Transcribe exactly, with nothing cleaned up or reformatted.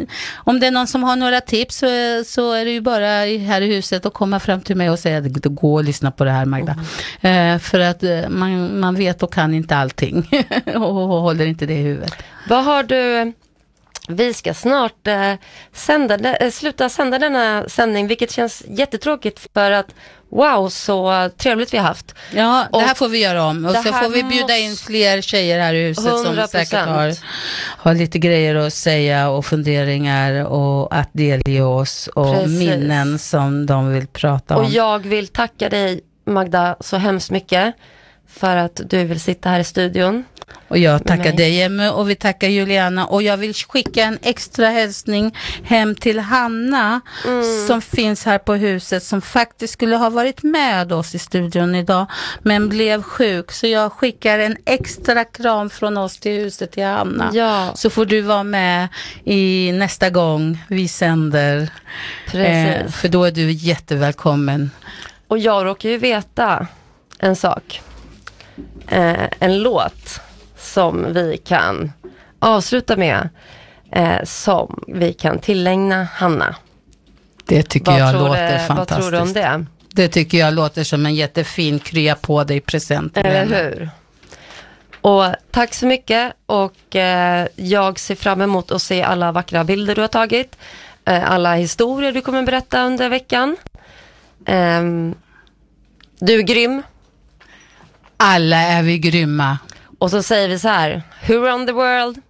om det är någon som har några tips så, så är det ju bara här i huset att komma fram till mig och säga att det går och lyssna på det här, Magda. Mm. Eh, för att man, man vet och kan inte allting och håller inte det i huvudet. Vad har du... Vi ska snart eh, sända, eh, sluta sända denna sändning, vilket känns jättetråkigt för att wow, så trevligt vi har haft. Ja, det här och får vi göra om. Och så får vi bjuda måste... in fler tjejer här i huset hundra procent. Som säkert har, har lite grejer att säga och funderingar och att delge oss och precis. Minnen som de vill prata om. Och jag vill tacka dig, Magda, så hemskt mycket för att du vill sitta här i studion. Och jag tackar dig, Emma, och vi tackar Juliana. Och jag vill skicka en extra hälsning hem till Hanna mm. som finns här på huset, som faktiskt skulle ha varit med oss i studion idag men blev sjuk. Så jag skickar en extra kram från oss till huset till Hanna. Ja. Så får du vara med i nästa gång vi sänder. Eh, för då är du jättevälkommen. Och jag råkar ju veta en sak. Eh, en låt som vi kan avsluta med, eh, som vi kan tillägna Hanna. Det tycker vad jag låter det, fantastiskt. Vad tror du om det? Det tycker jag låter som en jättefin krya på dig present. Eller hur? Och tack så mycket, och eh, jag ser fram emot att se alla vackra bilder du har tagit, eh, alla historier du kommer berätta under veckan. Eh, du är grym. Alla är vi grymma. Och så säger vi så här: Who run the world?